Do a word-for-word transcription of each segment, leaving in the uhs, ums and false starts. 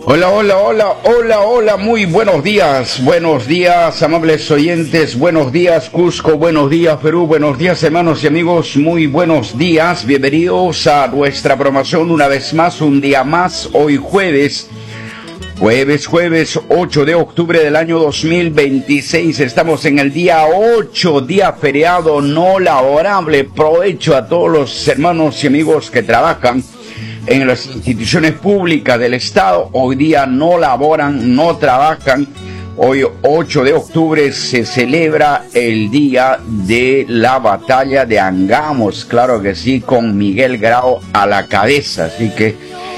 Hola, hola, hola, hola, hola, muy buenos días, buenos días, amables oyentes, buenos días, Cusco, buenos días, Perú, buenos días, hermanos y amigos, muy buenos días, bienvenidos a nuestra programación una vez más, un día más, hoy jueves, jueves, jueves, ocho de octubre del año dos mil veintiséis, estamos en el día ocho, día feriado no laborable, provecho a todos los hermanos y amigos que trabajan en las instituciones públicas del Estado, hoy día no laboran, no trabajan. Hoy ocho de octubre se celebra el día de la batalla de Angamos, claro que sí, con Miguel Grau a la cabeza, así que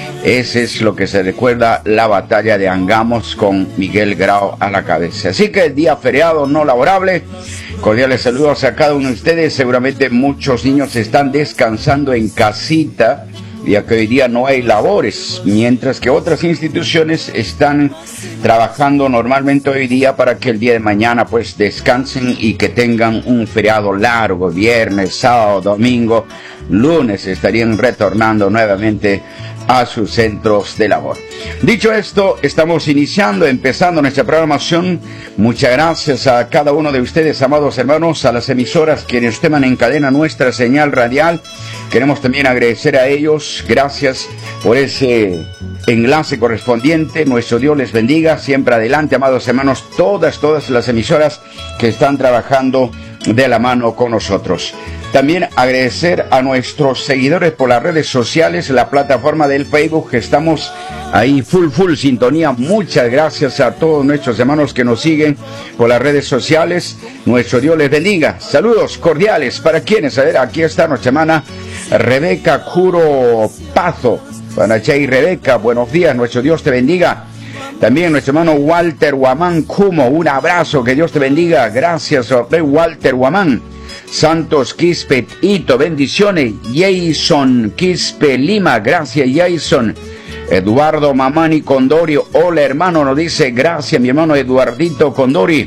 ese es lo que se recuerda, la batalla de Angamos con Miguel Grau a la cabeza. Así que el día feriado no laborable, cordiales saludos a cada uno de ustedes. Seguramente muchos niños están descansando en casita, ya que hoy día no hay labores, mientras que otras instituciones están trabajando normalmente hoy día para que el día de mañana pues descansen y que tengan un feriado largo, viernes, sábado, domingo, lunes estarían retornando nuevamente a sus centros de labor. Dicho esto, estamos iniciando, empezando nuestra programación. Muchas gracias a cada uno de ustedes, amados hermanos, a las emisoras quienes toman en cadena nuestra señal radial. Queremos también agradecer a ellos, gracias por ese enlace correspondiente. Nuestro Dios les bendiga, siempre adelante, amados hermanos, todas, todas las emisoras que están trabajando de la mano con nosotros. También agradecer a nuestros seguidores por las redes sociales, la plataforma del Facebook, que estamos ahí full, full sintonía. Muchas gracias a todos nuestros hermanos que nos siguen por las redes sociales. Nuestro Dios les bendiga. Saludos cordiales para quienes, a ver, aquí está nuestra hermana Rebeca Curo Pazo. Panachay Rebeca, buenos días, nuestro Dios te bendiga. También nuestro hermano Walter Guamán Cumo, un abrazo, que Dios te bendiga. Gracias, Walter Guamán. Santos Quispe Ito, bendiciones. Jason Quispe Lima, gracias Jason. Eduardo Mamani Condori, hola hermano, nos dice, gracias mi hermano Eduardito Condori.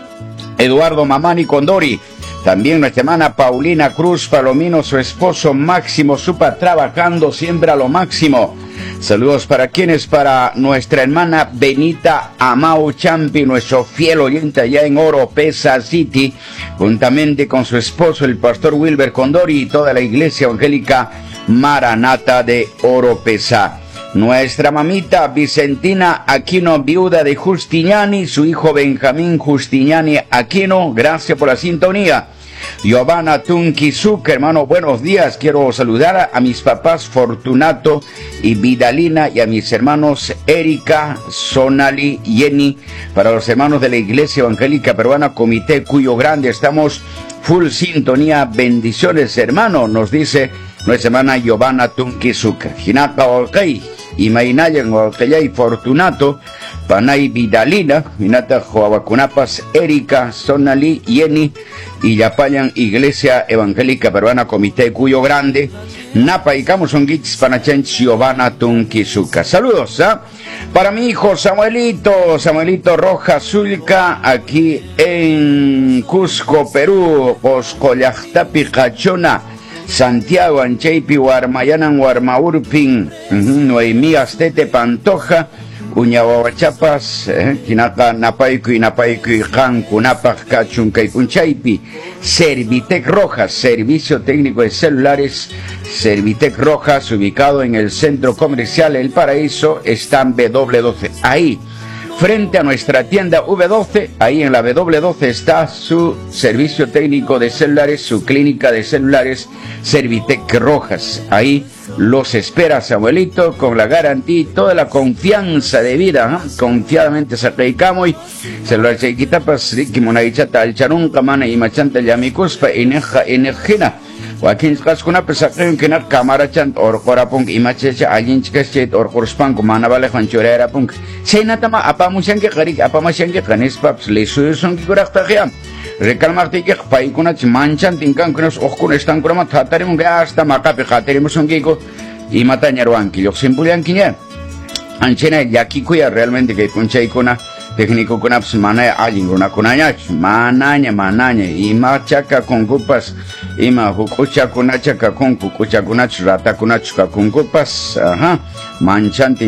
Eduardo Mamani Condori. También nuestra hermana Paulina Cruz Palomino, su esposo Máximo Supa, trabajando siempre a lo máximo. Saludos para quienes, para nuestra hermana Benita Amau Champi, nuestro fiel oyente allá en Oropesa City, juntamente con su esposo, el pastor Wilber Condori, y toda la iglesia evangélica Maranata de Oropesa. Nuestra mamita Vicentina Aquino, viuda de Justiniani, su hijo Benjamín Justiniani Aquino, gracias por la sintonía. Giovanna Tunquizuca, hermano, buenos días. Quiero saludar a mis papás Fortunato y Vidalina y a mis hermanos Erika, Sonali, Jenny, para los hermanos de la Iglesia Evangélica Peruana Comité Cuyo Grande. Estamos full sintonía. Bendiciones, hermano, nos dice nuestra hermana Giovanna Tunquizuca. Hinaka Olkei y Mainayan Olkei Fortunato, Panay Vidalina, Minata Joabacunapas, Erika, Sonali, Jenny y Yapayan Iglesia Evangélica Peruana Comité Cuyo Grande, Napa y Camusongits, Panachanch, Giovanna Tunquizuca. Saludos, ¿eh? Para mi hijo Samuelito, Samuelito Rojas Zulca, aquí en Cusco, Perú, Poscollactapi, Cachona, Santiago, Ancheipi, Huarmayanan, Huarmaurpin, Noemí Astete Pantoja, Uñahuachapas, Kinaka Napaiku y Napaiku y Janku, Napak Kachunkai Punchaipi, Servitec Rojas, Servicio Técnico de Celulares, Servitec Rojas, ubicado en el Centro Comercial El Paraíso, están W doce. Ahí, frente a nuestra tienda V doce, ahí en la W doce está su servicio técnico de celulares, su clínica de celulares, Servitec Rojas. Ahí los espera Samuelito con la garantía y toda la confianza de vida, ¿eh? Confiadamente se reicamos y celular chiquitapas, Kimonaichata, el Charun, Kamana y Machanta, Yamikuspa, Ineja, Enejina. Joaquín Cascuna, Pesacrin, que na cámara chant, or Corapunk, y Machecha, Alin Chicachet, or Corspan, Manavale, Hanchorera Punk. Senatama, Apamushan, que Harik, Apamashan, que Canis Paps, Le Susan, Kikuraktagia. Recalmarte que Paikunach, Manchan, Tinkankunos, Okunestan, Kurama, Tatarim, Gasta, Macape, Haterimus, Giko, y Matañaruanki, los Simbulianquiña. Anchena, Yakikuya, realmente que Punchaikuna. Técnico con apps mana alguien una kunanya manaña manaña y machaca con culpas y ma hukucha kunacha con kukucha kunach rata kunach con culpas ajá manchanti